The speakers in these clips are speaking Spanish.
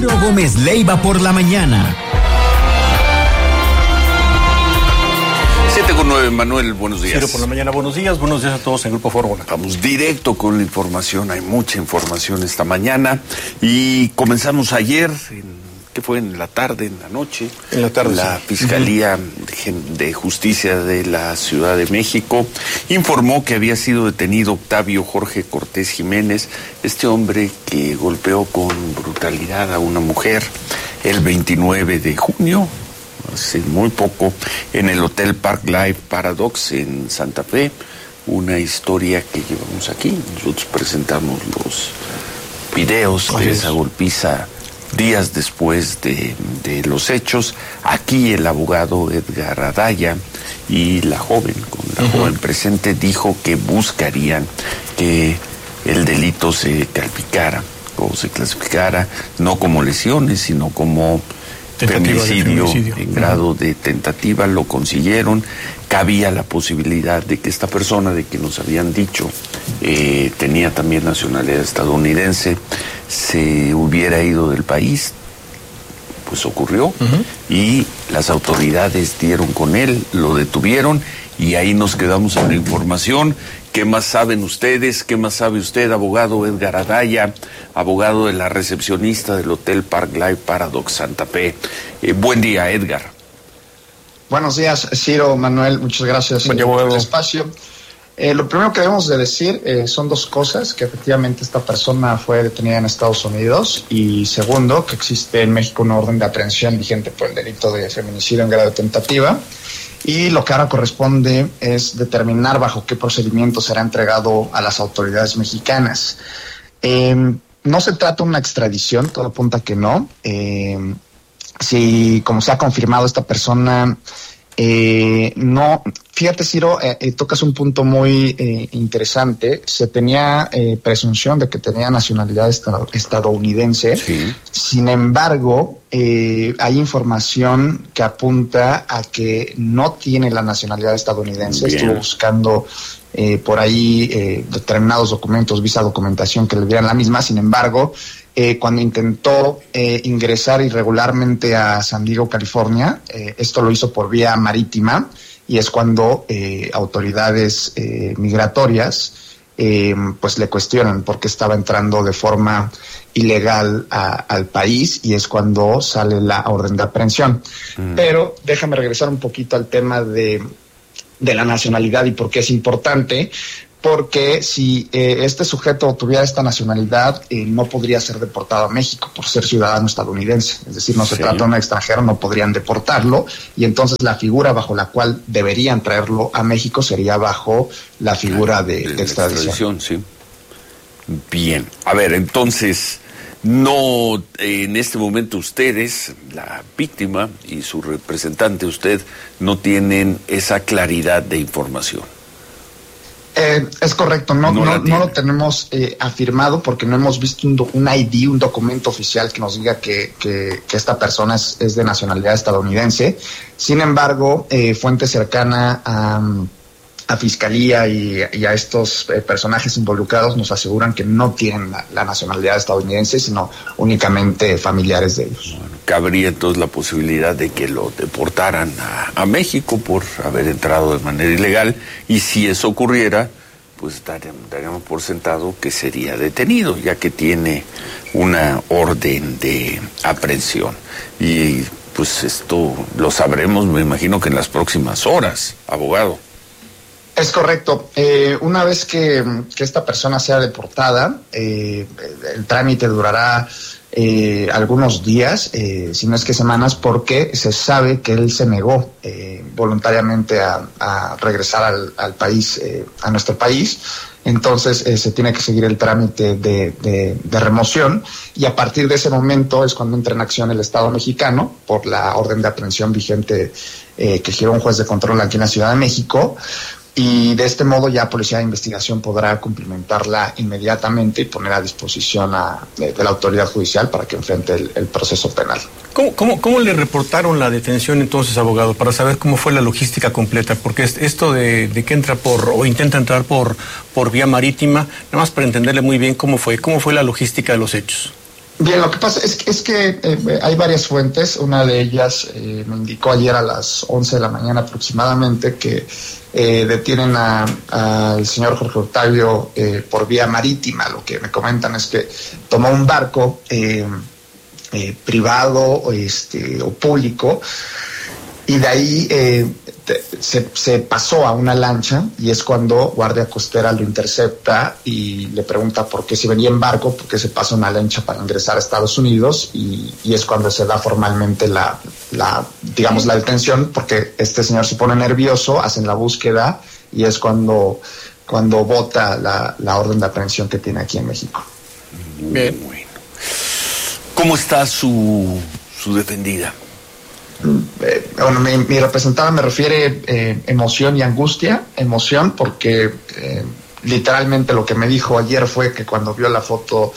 Ciro Gómez Leiva por la mañana. 7:09, Manuel, buenos días. Ciro por la mañana, buenos días a todos en Grupo Fórmula. Vamos directo con la información, hay mucha información esta mañana y comenzamos ayer, ¿qué fue? En la tarde, en la noche. En la tarde, la sí. Fiscalía de Justicia de la Ciudad de México informó que había sido detenido Octavio Jorge Cortés Jiménez, este hombre que golpeó con brutalidad a una mujer el 29 de junio, hace muy poco, en el Hotel Park Life Paradox en Santa Fe. Una historia que llevamos aquí. Nosotros presentamos los videos de esa golpiza días después de los hechos. Aquí el abogado Edgar Adaya y la joven, con la joven presente, dijo que buscarían que el delito se calificara o se clasificara no como lesiones, sino como feminicidio en grado de tentativa. Lo consiguieron. Cabía la posibilidad de que esta persona, de que nos habían dicho tenía también nacionalidad estadounidense, se hubiera ido del país. Pues ocurrió y las autoridades dieron con él, lo detuvieron y ahí nos quedamos en la información. ¿Qué más saben ustedes? ¿Qué más sabe usted, abogado Edgar Adaya, abogado de la recepcionista del Hotel Park Life Paradox Santa Fe? Buen día, Edgar. Buenos días, Ciro, Manuel, muchas gracias por el espacio. Lo primero que debemos de decir son dos cosas: que efectivamente esta persona fue detenida en Estados Unidos, y segundo, que existe en México una orden de aprehensión vigente por el delito de feminicidio en grado de tentativa. Y lo que ahora corresponde es determinar bajo qué procedimiento será entregado a las autoridades mexicanas. No se trata de una extradición, todo apunta que no. Si, como se ha confirmado, esta persona no... Fíjate, Ciro, tocas un punto muy interesante. Se tenía presunción de que tenía nacionalidad estadounidense. Sí. Sin embargo, hay información que apunta a que no tiene la nacionalidad estadounidense. Bien. Estuvo buscando por ahí determinados documentos, visa, documentación que le dieran la misma. Sin embargo, cuando intentó ingresar irregularmente a San Diego, California, esto lo hizo por vía marítima, y es cuando autoridades migratorias pues le cuestionan por qué estaba entrando de forma ilegal al país, y es cuando sale la orden de aprehensión. Pero déjame regresar un poquito al tema de la nacionalidad y por qué es importante. Porque si este sujeto tuviera esta nacionalidad, no podría ser deportado a México por ser ciudadano estadounidense. Es decir, no se trata de un extranjero, no podrían deportarlo, y entonces la figura bajo la cual deberían traerlo a México sería bajo la figura de extradición. Sí. Bien, a ver, entonces, no, en este momento ustedes, la víctima y su representante, usted, no tienen esa claridad de información. Es correcto, no lo tenemos afirmado, porque no hemos visto un ID, un documento oficial que nos diga que esta persona es de nacionalidad estadounidense. Sin embargo, fuente cercana a Fiscalía y a estos personajes involucrados nos aseguran que no tienen la nacionalidad estadounidense, sino únicamente familiares de ellos. Bueno, cabría entonces la posibilidad de que lo deportaran a México por haber entrado de manera ilegal, y si eso ocurriera, pues daríamos por sentado que sería detenido, ya que tiene una orden de aprehensión. Y pues esto lo sabremos, me imagino que en las próximas horas, abogado. Es correcto. Una vez que esta persona sea deportada, el trámite durará algunos días, si no es que semanas, porque se sabe que él se negó voluntariamente a regresar al país, a nuestro país. Entonces se tiene que seguir el trámite de remoción, y a partir de ese momento es cuando entra en acción el Estado mexicano por la orden de aprehensión vigente que giró un juez de control aquí en la Ciudad de México. Y de este modo ya Policía de Investigación podrá cumplimentarla inmediatamente y poner a disposición de la autoridad judicial para que enfrente el proceso penal. ¿Cómo le reportaron la detención entonces, abogado, para saber cómo fue la logística completa? Porque esto de que entra o intenta entrar por vía marítima, nada más para entenderle muy bien cómo fue la logística de los hechos. Bien, lo que pasa es que hay varias fuentes. Una de ellas me indicó ayer a las 11 de la mañana aproximadamente que detienen al señor Jorge Octavio por vía marítima. Lo que me comentan es que tomó un barco privado o público, y de ahí se pasó a una lancha, y es cuando Guardia Costera lo intercepta y le pregunta por qué, si venía en barco, por qué se pasa a una lancha para ingresar a Estados Unidos, y es cuando se da formalmente la detención, porque este señor se pone nervioso, hacen la búsqueda, y es cuando vota la orden de aprehensión que tiene aquí en México. Bien. Bueno. ¿Cómo está su defendida? Bueno, mi representada me refiere emoción y angustia. Emoción porque literalmente lo que me dijo ayer fue que cuando vio la foto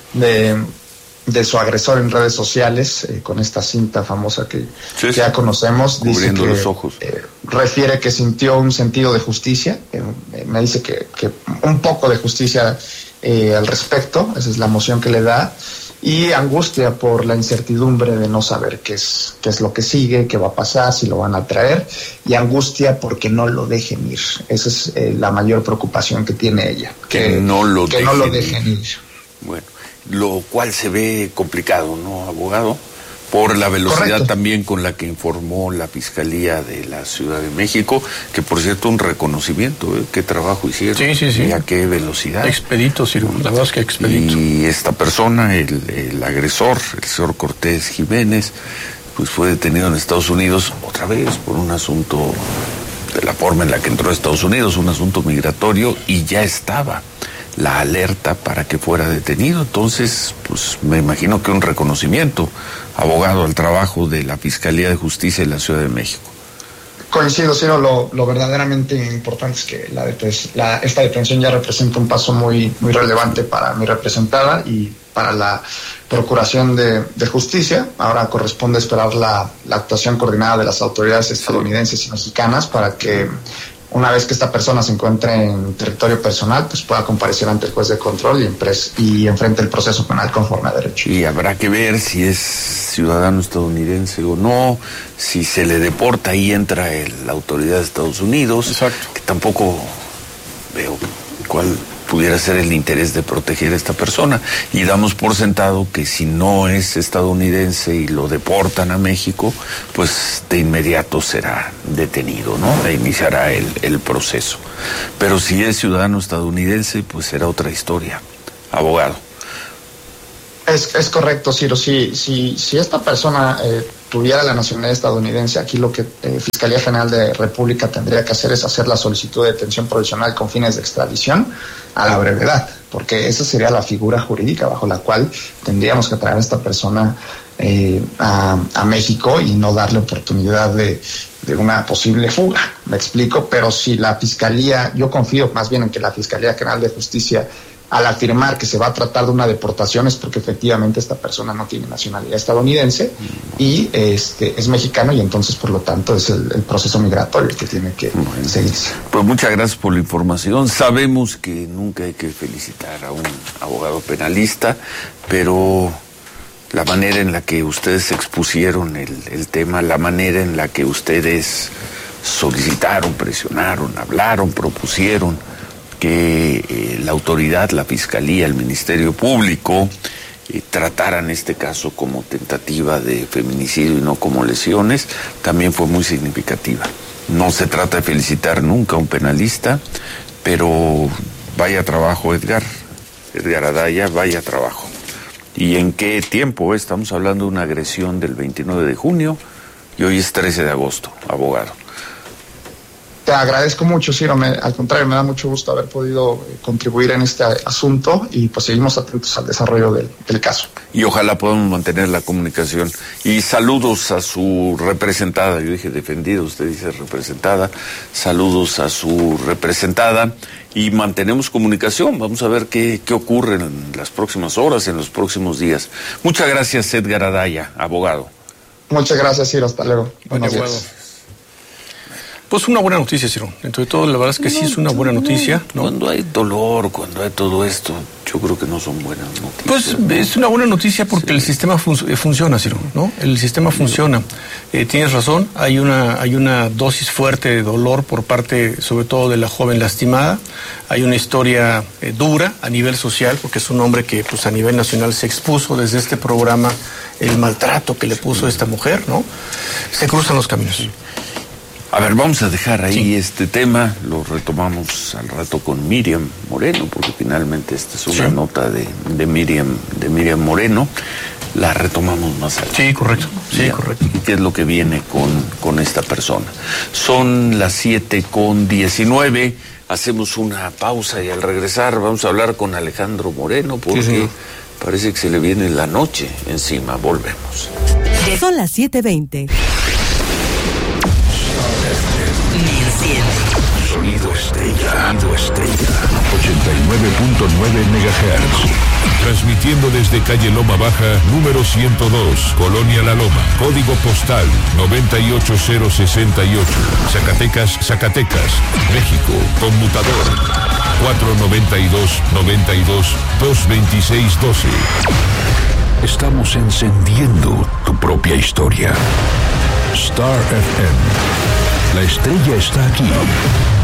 de su agresor en redes sociales, con esta cinta famosa que ya conocemos, dice que los ojos. Refiere que sintió un sentido de justicia. Me dice que un poco de justicia al respecto, esa es la emoción que le da. Y angustia por la incertidumbre de no saber qué es lo que sigue, qué va a pasar, si lo van a traer, y angustia porque no lo dejen ir. Esa es la mayor preocupación que tiene ella, que no lo dejen ir. Bueno, lo cual se ve complicado, ¿no, abogado? Por la velocidad. Correcto. También con la que informó la Fiscalía de la Ciudad de México, que por cierto un reconocimiento, qué trabajo hicieron. Sí. Y a qué velocidad. Expedito, Ciro, la verdad es que expedito. Y esta persona, el agresor, el señor Cortés Jiménez, pues fue detenido en Estados Unidos otra vez por un asunto de la forma en la que entró a Estados Unidos, un asunto migratorio, y ya estaba la alerta para que fuera detenido. Entonces, pues me imagino que un reconocimiento, abogado, al trabajo de la Fiscalía de Justicia de la Ciudad de México. Coincido, Ciro, lo verdaderamente importante es que esta detención ya representa un paso muy, muy relevante para mi representada y para la Procuración de Justicia. Ahora corresponde esperar la actuación coordinada de las autoridades estadounidenses y mexicanas para que, una vez que esta persona se encuentre en territorio personal, pues pueda comparecer ante el juez de control y enfrente el proceso penal conforme a derecho. Y habrá que ver si es ciudadano estadounidense o no, si se le deporta y entra la autoridad de Estados Unidos. Exacto. Que tampoco veo cuál pudiera ser el interés de proteger a esta persona, y damos por sentado que si no es estadounidense y lo deportan a México, pues de inmediato será detenido, ¿no? E iniciará el proceso. Pero si es ciudadano estadounidense, pues será otra historia, abogado. Es correcto, Ciro. Si esta persona tuviera la nacionalidad estadounidense, aquí lo que Fiscalía General de República tendría que hacer es hacer la solicitud de detención provisional con fines de extradición a la brevedad, porque esa sería la figura jurídica bajo la cual tendríamos que traer a esta persona a México y no darle oportunidad de una posible fuga. Me explico, pero si la Fiscalía, yo confío más bien en que la Fiscalía General de Justicia, al afirmar que se va a tratar de una deportación, es porque efectivamente esta persona no tiene nacionalidad estadounidense y es mexicano, y entonces por lo tanto es el proceso migratorio el que tiene que seguirse. Pues muchas gracias por la información. Sabemos que nunca hay que felicitar a un abogado penalista, pero la manera en la que ustedes expusieron el tema, la manera en la que ustedes solicitaron, presionaron, hablaron, propusieron que la autoridad, la Fiscalía, el Ministerio Público trataran este caso como tentativa de feminicidio y no como lesiones, también fue muy significativa. No se trata de felicitar nunca a un penalista, pero vaya trabajo, Edgar Adaya, vaya trabajo. ¿Y en qué tiempo? Estamos hablando de una agresión del 29 de junio y hoy es 13 de agosto, abogado. Te agradezco mucho, Ciro. Al contrario, me da mucho gusto haber podido contribuir en este asunto y pues seguimos atentos al desarrollo del caso. Y ojalá podamos mantener la comunicación. Y saludos a su representada. Yo dije defendido, usted dice representada. Saludos a su representada y mantenemos comunicación. Vamos a ver qué ocurre en las próximas horas, en los próximos días. Muchas gracias, Edgar Adaya, abogado. Muchas gracias, Ciro. Hasta luego. Buenos días. Pues una buena noticia, Ciro. Dentro de todo, la verdad es que sí es una buena noticia, ¿no? Cuando hay dolor, cuando hay todo esto, yo creo que no son buenas noticias. Pues es una buena noticia porque el sistema funciona, Ciro, ¿no? El sistema funciona. Tienes razón, hay una dosis fuerte de dolor por parte, sobre todo, de la joven lastimada. Hay una historia dura a nivel social, porque es un hombre que, pues, a nivel nacional se expuso desde este programa el maltrato que le puso esta mujer, ¿no? Se cruzan los caminos. A ver, vamos a dejar ahí este tema, lo retomamos al rato con Miriam Moreno, porque finalmente esta es una nota de Miriam Moreno, la retomamos más adelante. Sí, correcto, sí, correcto. ¿Y qué es lo que viene con esta persona? Son las 7:19, hacemos una pausa y al regresar vamos a hablar con Alejandro Moreno, porque parece que se le viene la noche encima, volvemos. Son las 7:20. Sonido Estrella. 89.9 MHz. Transmitiendo desde calle Loma Baja, número 102, Colonia La Loma. Código postal 98068. Zacatecas, México. Conmutador 492-92-226-12. Estamos encendiendo tu propia historia. Star FM. La estrella está aquí.